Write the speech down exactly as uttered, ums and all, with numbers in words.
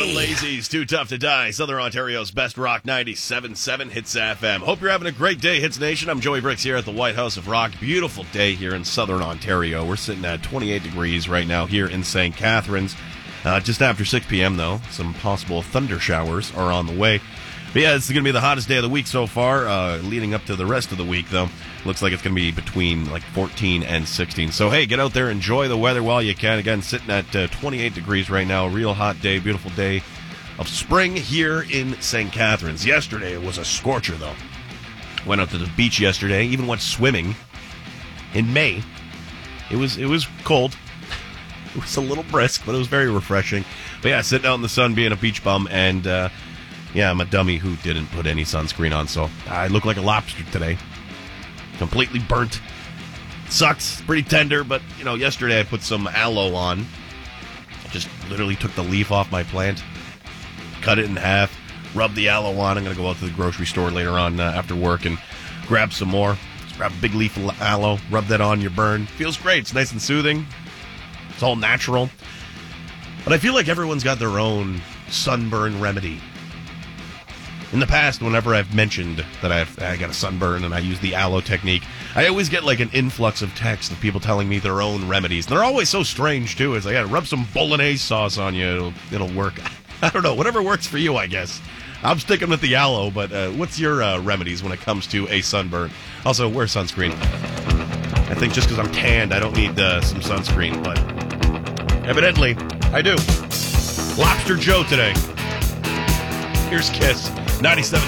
Lazy's Too Tough to Die, Southern Ontario's best rock, ninety-seven point seven Hits F M. Hope you're having a great day, Hits Nation. I'm Joey Bricks here at the White House of Rock. Beautiful day here in Southern Ontario. We're sitting at twenty-eight degrees right now here in Saint Catharines. Uh, just after six p.m., though, some possible thunder showers are on the way. But yeah, it's going to be the hottest day of the week so far. Uh, leading up to the rest of the week, though, looks like it's going to be between like fourteen and sixteen. So, hey, get out there, enjoy the weather while you can. Again, sitting at uh, twenty-eight degrees right now. Real hot day, beautiful day of spring here in Saint Catharines. Yesterday it was a scorcher, though. Went out to the beach yesterday, even went swimming in May. It was it was cold. It was a little brisk, but it was very refreshing. But yeah, sitting out in the sun, being a beach bum, and uh, yeah, I'm a dummy who didn't put any sunscreen on, so I look like a lobster today. Completely burnt. Sucks. Pretty tender, but, you know, yesterday I put some aloe on. Just literally took the leaf off my plant, cut it in half, rubbed the aloe on. I'm going to go out to the grocery store later on uh, after work and grab some more. Just grab a big leaf of aloe, rub that on your burn. Feels great. It's nice and soothing. It's all natural. But I feel like everyone's got their own sunburn remedy. In the past, whenever I've mentioned that I've, I got a sunburn and I use the aloe technique, I always get like an influx of text of people telling me their own remedies. And they're always so strange, too. It's like, yeah, rub some bolognese sauce on you. It'll, it'll work. I don't know. Whatever works for you, I guess. I'm sticking with the aloe, but uh, what's your uh, remedies when it comes to a sunburn? Also, wear sunscreen. I think just because I'm tanned, I don't need uh, some sunscreen, but evidently, I do. Lobster Joe today. Here's Kiss. ninety-seven